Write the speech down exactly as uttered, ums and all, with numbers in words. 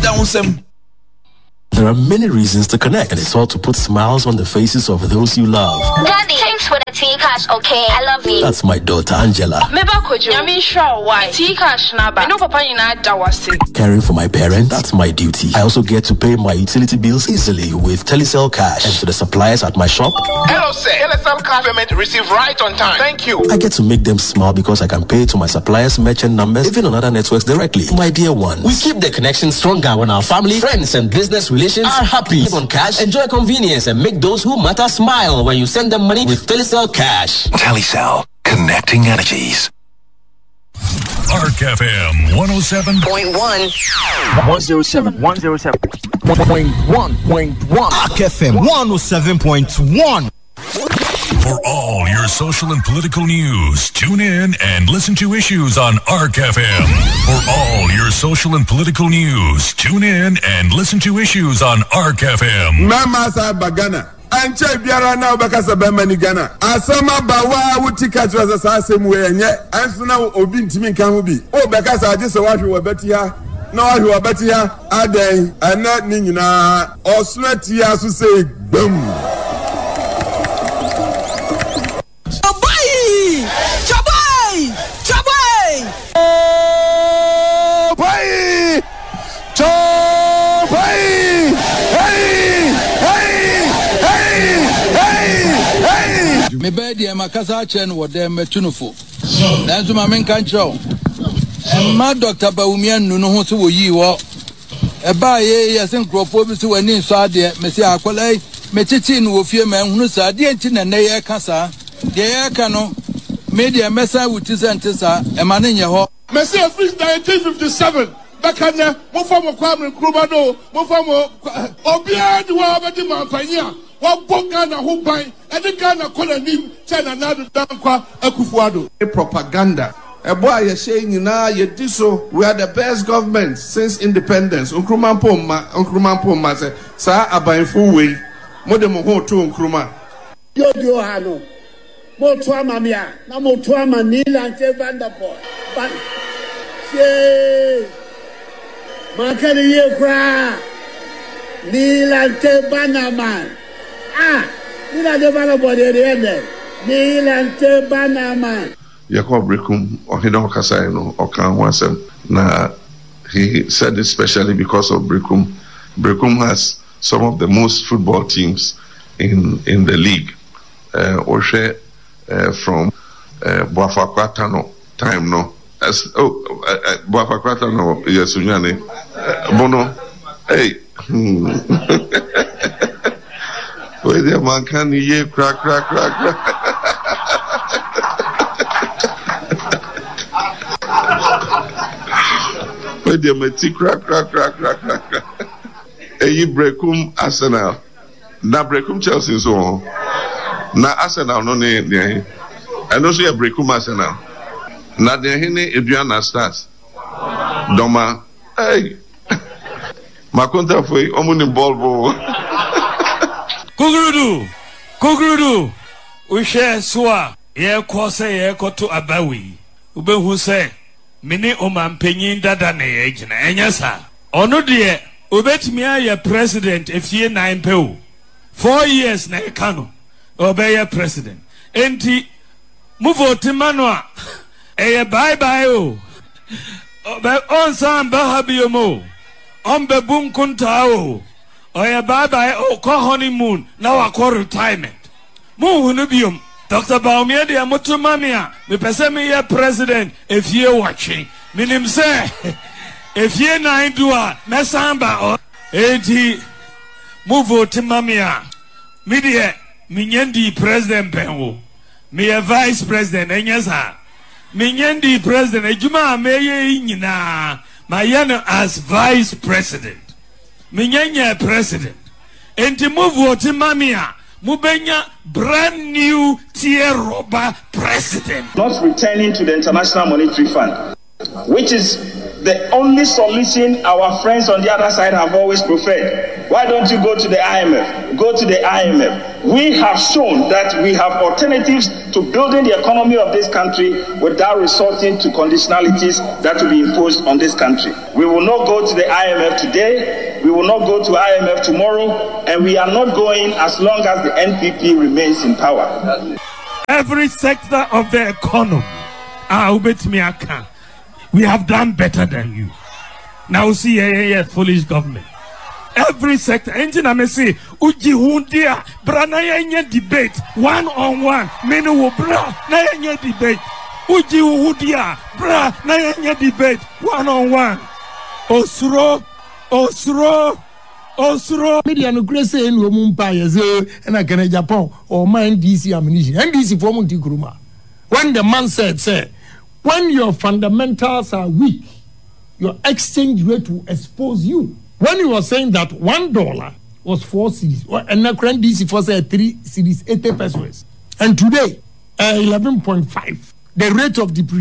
down some. There are many reasons to connect, and it's all to put smiles on the faces of those you love. Daddy, thanks for the tea cash, okay? I love you. That's my daughter, Angela. Caring for my parents, that's my duty. I also get to pay my utility bills easily with Telecel Cash. And to the suppliers at my shop. Hello, sir. Telecel Cash payment received right on time. Thank you. I get to make them smile because I can pay to my suppliers' merchant numbers, even on other networks directly. My dear ones. We keep the connection stronger when our family, friends, and business relations are happy. Live on cash, enjoy convenience, and make those who matter smile when you send them money with Telecel Cash. Telecel, connecting energies. Arc F M one oh seven point one. one oh seven. one oh seven point one. Arc F M one oh seven point one. For all your social and political news, tune in and listen to Issues on Arc F M. For all your social and political news, tune in and listen to Issues on Arc F M. Mama sa bagana. Anche biara na obekasa be mani Ghana. Asama bawa wuti katra za sa asem we enye. Anso na obi ntimi nka ho bi. Obekasa age se wahwe wabati ha. Na wahwe wabati ha adan ana ni nyina osnati aso say bam. Chabai! Chabai! Chabai! Chabai! Hey! Hey! Hey! Hey! Hey! Me be dia makasa chen wo dem metunufo. Nanzo ma menka nchro. Emma Doctor Bawumia nunu ho so wo yi wo. Eba ye ye sen kropo bi so wani nso ade me se akwalai me titi no wo fie ma hunu sa ade nti na ne ye kasa. De ye ka no media mesa wuti sentesa emane nye ho. Me say since nineteen fifty-seven bakanya mo famo Kwame Nkrumah no mo famo obia de wa ba di mampanya wa bonga na ho ban e de Ghana kolanim China na do dankwa Akufo-Addo propaganda. Ebo aye say nyina ye diso we are the best government since independence. Nkrumah Mpoma Nkrumah Mpoma say sa abanfo we mo de mo ho to Nkrumah yo yo hano Motua mamia, na motua manila nche Vanderpool. But she makani ye kra nila nche Banaman. Ah, nila nche Vanderpool de ende. Nila nche Banaman. Yakob Brekum ohino kasai no okan wansem na he said it especially because of Brekum. Brekum has some of the most football teams in in the league. Uh, Oshe Uh, from uh, Boafakwata no time no as oh uh, uh, Boafakwata no yes unyane uh, bono hey where the man can ye crack crack crack crack where the meti crack crack crack crack crack hey Brekum Arsenal na Brekum Chelsea so na Arsenal no ne ne eno so ye Brekum Arsenal na de hene Eduana Stars doma hey makonta foi omuni bolbo Kugurudu Kugurudu uhwe soa ye kwose ye koto abawi ubehu se mini omampanyin dada na ye gina enyasa ono de obetimi aye president efie nine pe four years na ekano obey president enti move vote manua eh bye bye o obey on sam bahabio mo on be bunkunta o oh bye bye o ko honeymoon now a ko retirement mu hunu biom Doctor Bawumia de amotumamia me pese me ye president efie watching minim say efie nine dua mesamba o enti move vote mamia media Minyendi president benwo me a vice president enyasa Minyendi president ejuma meye nyina mayano as vice president Minyenye president enti move what mamia mubenya brand new tier robber president not returning to the International Monetary Fund, which is the only solution our friends on the other side have always preferred. Why don't you go to the I M F? Go to the I M F. We have shown that we have alternatives to building the economy of this country without resorting to conditionalities that will be imposed on this country. We will not go to the I M F today. We will not go to I M F tomorrow. And we are not going as long as the N P P remains in power. Every sector of the economy, ah, me aka. We have done better than you. Now see, yeah, yeah, yeah, foolish government. Every sector, engine I may say, uji hundia, bra na yenye debate, one on one, many will bra na yenye debate, uji hundia, bra na yenye debate, one on one. Osuro, osuro, osuro. Media no grace in Lumumpa, and I can Japan or my N D C ammunition, N D C for Monti Kuruma. When the man said, say, when your fundamentals are weak, your exchange rate will expose you. When you were saying that one dollar was four cities, and the current D C for say three cities, eighty pesos, and today uh, eleven point five, the rate of depreciation.